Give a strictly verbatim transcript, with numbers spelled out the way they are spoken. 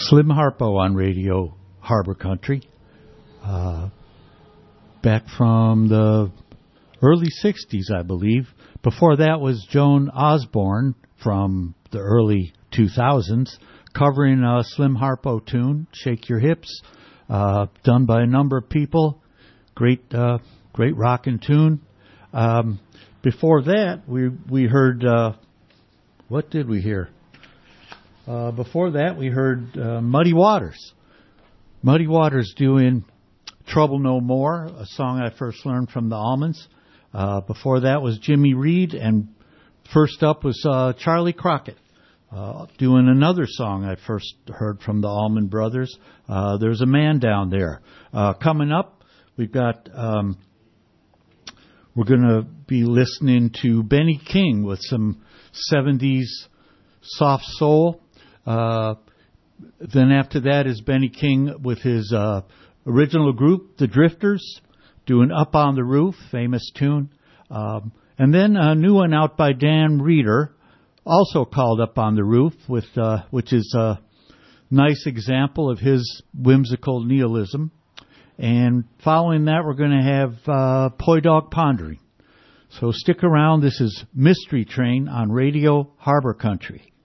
Slim Harpo on Radio Harbor Country. Uh, back from the early sixties, I believe. Before that was Joan Osborne from the early two thousands, covering a Slim Harpo tune, Shake Your Hips, uh, done by a number of people. Great, uh, great rockin' tune. Um, before that, we we heard, uh, what did we hear? Uh, before that, we heard uh, Muddy Waters. Muddy Waters doing Trouble No More, a song I first learned from the Almonds. Uh, before that was Jimmy Reed, and first up was uh, Charlie Crockett uh, doing another song I first heard from the Allman Brothers. Uh, There's a Man Down There. Uh, coming up, we've got, um, we're going to be listening to Benny King with some seventies soft soul. Uh, then after that is Benny King with his uh, original group, The Drifters, doing Up on the Roof, famous tune. Um, and then a new one out by Dan Reeder, also called Up on the Roof, with uh, which is a nice example of his whimsical nihilism. And following that, we're going to have uh, Poi Dog Pondering. So stick around. This is Mystery Train on Radio Harbor Country.